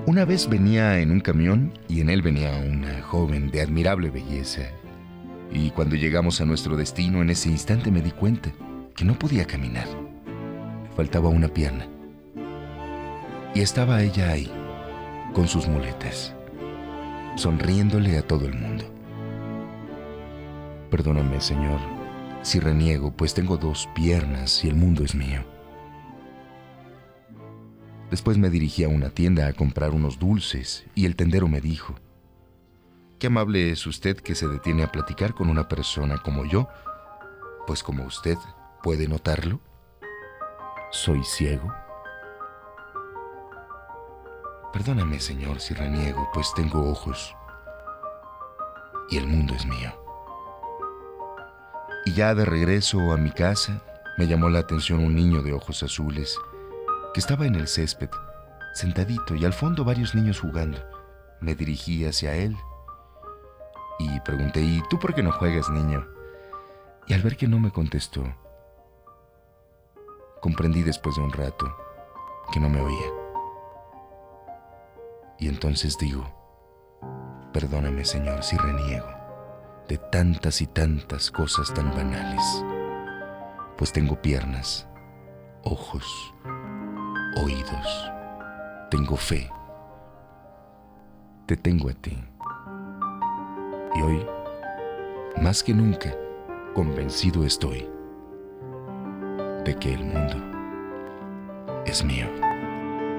Una vez venía en un camión y en él venía una joven de admirable belleza. Y cuando llegamos a nuestro destino, en ese instante me di cuenta que no podía caminar. Me faltaba una pierna. Y estaba ella ahí, con sus muletas, sonriéndole a todo el mundo. Perdóname, Señor, si reniego, pues tengo 2 piernas y el mundo es mío. Después me dirigí a una tienda a comprar unos dulces y el tendero me dijo: «Qué amable es usted que se detiene a platicar con una persona como yo, pues como usted puede notarlo, soy ciego». Perdóname, Señor, si reniego, pues tengo ojos y el mundo es mío. Y ya de regreso a mi casa, me llamó la atención un niño de ojos azules que estaba en el césped, sentadito, y al fondo varios niños jugando. Me dirigí hacia él y pregunté: «¿Y tú por qué no juegas, niño?». Y al ver que no me contestó, comprendí después de un rato que no me oía. Y entonces digo: perdóname, Señor, si reniego de tantas y tantas cosas tan banales, pues tengo piernas, ojos, oídos, tengo fe, te tengo a ti. Y hoy, más que nunca, convencido estoy de que el mundo es mío.